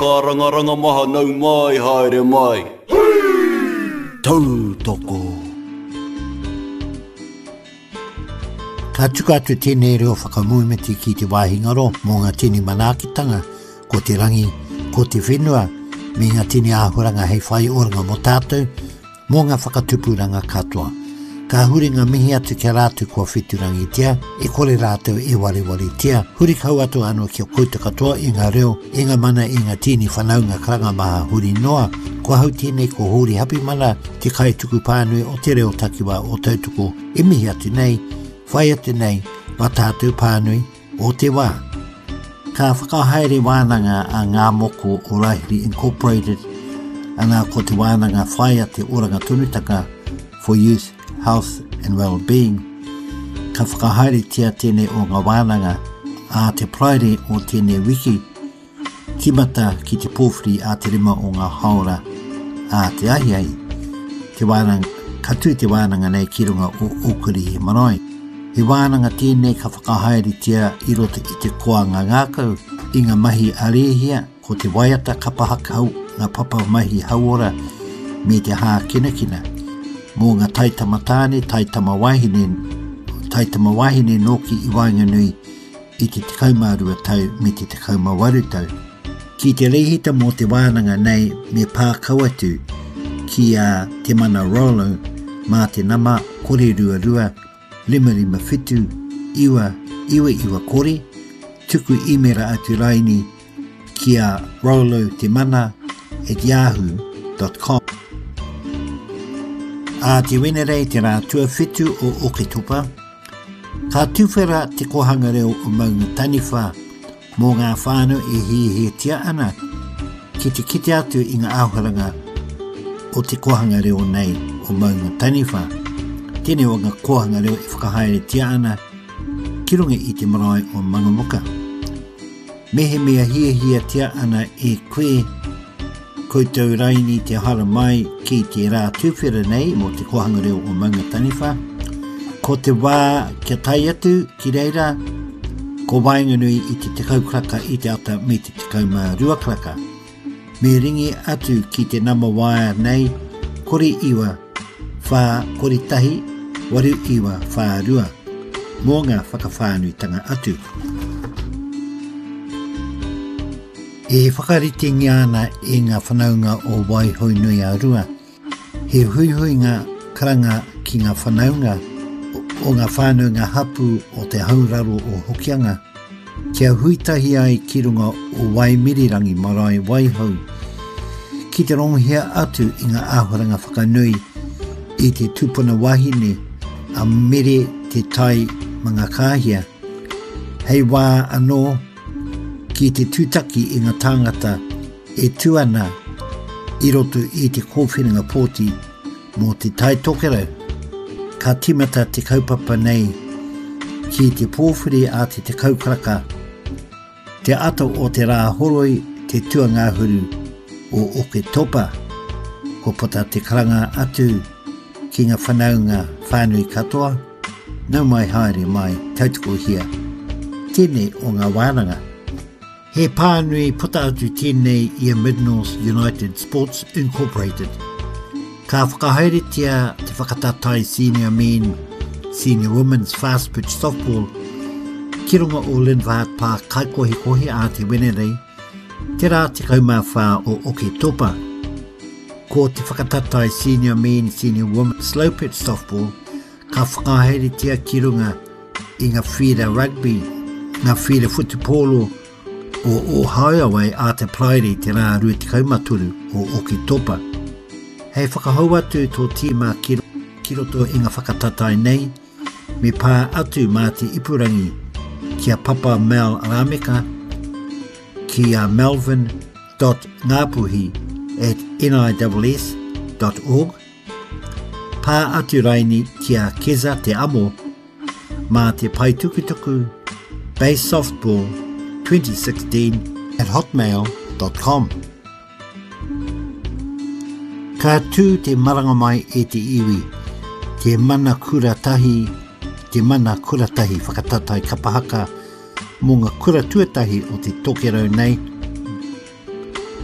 Karanga maha nau mai haere mai. Tau toko. Ka tuka atu tēnei reo whakamuimeti ki te wāhingaro mō ngā tini manakitanga, ko te rangi, ko te whenua, me ngā tini āhuranga hei whai oranga mo tātou, mō ngā whakatupuranga katoa. Ka huri ngā mihi atu kia rātu kua whiturangi tia, e kore rātou e wari tia, huri kau atu anō kia kouta katoa i ngā reo, e ngā mana i ngā tini whanaunga karanga maha huri noa, kua hau tēnei ko huri hapi mana, te kai tuku pānui o te reo takiwa o tautuko, e mihi atu nei, whai atu nei, wa tātou pānui o te wā. Ka whakahaere wānanga a ngā moko o Raihiri Incorporated, ana ko te wānanga whai ate oranga tunutaka for youth, health and well-being. Ka whakahaere tia tēnei o ngā wānanga a te praere o tēnei wiki, timata ki te pōwhiri a te rima o ngā haora a te ahiai. Te wānanga, katu te wānanga nei ki runga o Okuri he marae. He wānanga tēnei ka whakahaere tia i rota i te koanga ngākau, i ngā mahi arehia, ko te waiata kapahaka hau, ngā papa mahi hauora, me te hā kina. Mō ngā taitama tāne, taitama wahine noki i Wainganui i te 12 tau me te 18 tau. Ki te reihita mō te wānanga nei me pākau atu ki a te mana Rolo mā te nama kore rua, lima whitu, iwa kore, tuku imera atu raini ki a Rolo te mana @yahoo.com. A te wenerei te rā tua whitu o Oketopa, ka tuwhera te kohanga reo o maunga taniwha mō ngā whānau e he tia ana ki te kite atu i ngā āhuranga o te kohanga reo nei o maunga taniwha. Tēnei o ngā kohanga reo e whakahaere tia ana ki runga i te marae o Mangamuka. Mehe mea hia tia ana e koe koutou raini te hara mai ki te rā tuwhera nei mo te kohanga reo o maunga taniwha. Ko te wā kia tai atu ki reira, ko Wainganui i te 10 kraka i te ata me te 12 kraka. Me ringi atu ki te nama waia nei, kore iwa, whā kore tahi, waru iwa, whā rua. Mō ngā whakawhānui tanga atu. E whakarite ngiana e ngā whanaunga o Waihoinui a rua. He huihuinga karanga ki ngā whanaunga o ngā whānunga hapu o te hauraro o Hokianga. Kia huitahi ai ki runga o Waimirirangi marae Waihau. Ki te ronghia atu i ngā āhuranga whakanui i te tupuna wahine a mere te tai mga kāhia. Hei wā anō ki te tūtaki i ngā tāngata e tuana i roto i te kōwhiringa pōti mō te tai tokerau. Ka timata te kaupapa nei ki te pōwhiri a te kaukaraka. Te ato o te rā horoi te tuangahuru o Oketopa. Ko pota te karanga atu ki ngā whanaunga whānui katoa. Nau mai haere mai tautoko hia. Tēnei o ngā wānanga. He pānui puta atu tēnei i a Mid-North United Sports Incorporated. Ka whakahaere tia te whakatatai senior men, senior women's fast pitch softball, ki runga o Linvaat Park kaikohi a te wenerei, te rā te kaumawha o Oketopa. Ko te whakatatai senior men, senior women's slow pitch softball, ka whakahaere tia ki runga i ngā whira rugby, ngā whira futupolo, o Ohio a te praere te rā rua te kaumaturu o Oketopa. Hei whakahau atu tō tīma ki roto i ngā whakatatai nei, me pā atu mā te ipurangi ki a Papa Mel Arameka, ki a melvin.ngapuhi@niss.org, pā atu raini ki a Keza te amo, mā te paitukutuku Base Softball 2016@hotmail.com. Ka tū te maranga mai e te iwi, te mana kuratahi whakatatai kapahaka mō ngā kura tuatahi o te tokerau nei.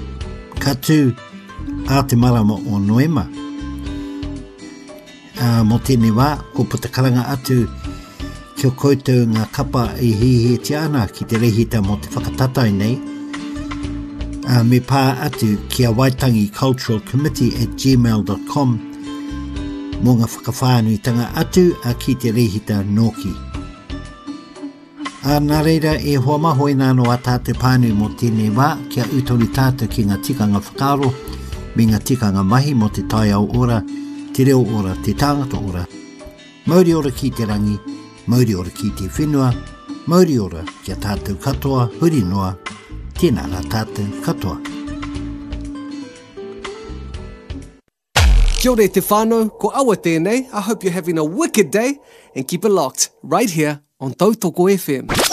katu a te marama o Noema. Mo tēnei wā, ko putakaranga atu kia koutou ngā kapa i hihi te ana ki te rehita mo te whakatatai nei. Me pā atu kia Waitangi Cultural Committee @gmail.com mo ngā whakawhānuitanga atu a ki te rehita Noki. Nā reira e hoa maho e nāno a tātou pānui mo tēnei wā kia utoni tātou ki ngā tikanga whakaro me ngā tikanga mahi mo te tai au ora, te reo ora, te tāngata ora. Mauri ora ki te rangi, mauri ora ki te whenua, mauri ora kia tātou katoa, huri noa, tēnā rā tātou katoa. Kia ora te whānau, ko awa tēnei. I hope you're having a wicked day and keep it locked right here on Tautoko FM.